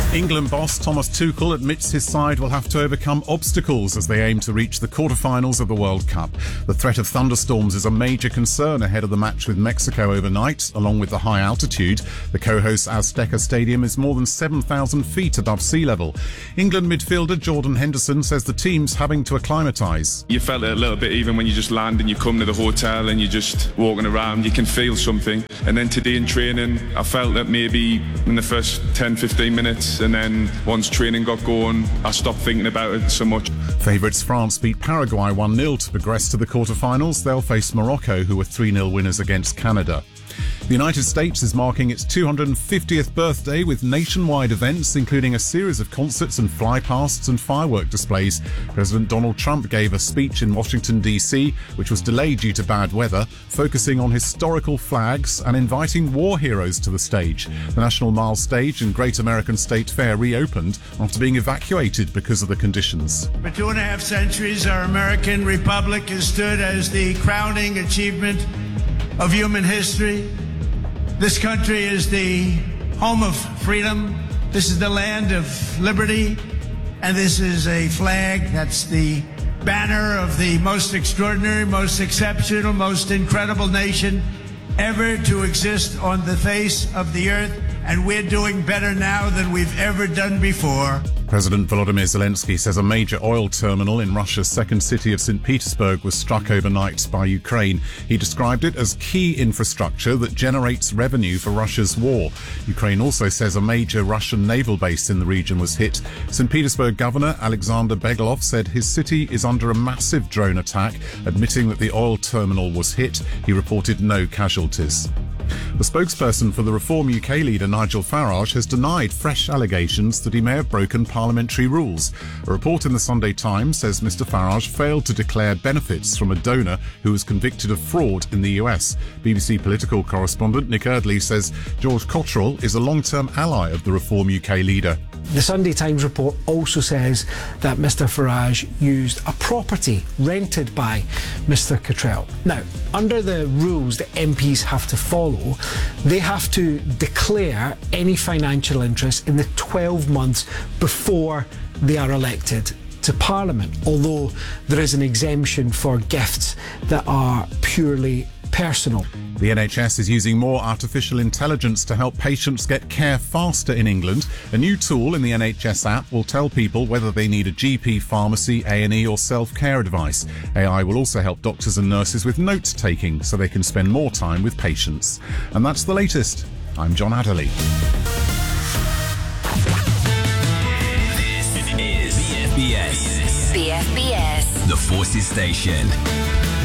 England boss Thomas Tuchel admits his side will have to overcome obstacles as they aim to reach the quarter-finals of the World Cup. The threat of thunderstorms is a major concern ahead of the match with Mexico overnight, along with the high altitude. The co-host Azteca Stadium is more than 7,000 feet above sea level. England midfielder Jordan Henderson says the team's having to acclimatise. You felt it a little bit even when you just land and you come to the hotel and you're just walking around, you can feel something. And then today in training, I felt that maybe in the first 10-15 minutes, and then once training got going, I stopped thinking about it so much. Favourites France beat Paraguay 1-0 to progress to the quarter-finals. They'll face Morocco, who were 3-0 winners against Canada. The United States is marking its 250th birthday with nationwide events, including a series of concerts and flypasts and firework displays. President Donald Trump gave a speech in Washington, D.C., which was delayed due to bad weather, focusing on historical flags and inviting war heroes to the stage. The National Mile Stage and Great American State Fair reopened after being evacuated because of the conditions. For 2.5 centuries, our American Republic has stood as the crowning achievement of human history. This country is the home of freedom. This is the land of liberty. And this is a flag that's the banner of the most extraordinary, most exceptional, most incredible nation ever to exist on the face of the earth. And we're doing better now than we've ever done before. President Volodymyr Zelensky says a major oil terminal in Russia's second city of St. Petersburg was struck overnight by Ukraine. He described it as key infrastructure that generates revenue for Russia's war. Ukraine also says a major Russian naval base in the region was hit. St. Petersburg Governor Alexander Beglov said his city is under a massive drone attack, admitting that the oil terminal was hit. He reported no casualties. The spokesperson for the Reform UK leader Nigel Farage has denied fresh allegations that he may have broken parliamentary rules. A report in the Sunday Times says Mr Farage failed to declare benefits from a donor who was convicted of fraud in the US. BBC political correspondent Nick Eardley says George Cotterill is a long-term ally of the Reform UK leader. The Sunday Times report also says that Mr Farage used a property rented by Mr Cotterill. Now, under the rules that MPs have to follow, they have to declare any financial interest in the 12 months before they are elected to Parliament, although there is an exemption for gifts that are purely personal. The NHS is using more artificial intelligence to help patients get care faster in England. A new tool in the NHS app will tell people whether they need a GP, pharmacy, A&E or self-care advice. AI will also help doctors and nurses with note-taking so they can spend more time with patients. And that's the latest. I'm John Adderley. This is BFBS. BFBS. The Forces Station.